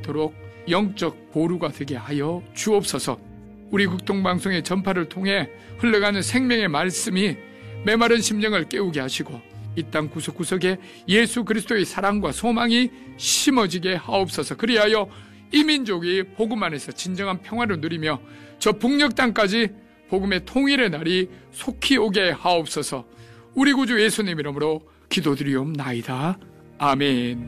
있도록 영적 보루가 되게 하여 주옵소서. 우리 국통방송의 전파를 통해 흘러가는 생명의 말씀이 메마른 심령을 깨우게 하시고 이 땅 구석구석에 예수 그리스도의 사랑과 소망이 심어지게 하옵소서. 그리하여 이 민족이 복음 안에서 진정한 평화를 누리며 저 북녘 땅까지 복음의 통일의 날이 속히 오게 하옵소서. 우리 구주 예수님 이름으로 기도드리옵나이다. 아멘.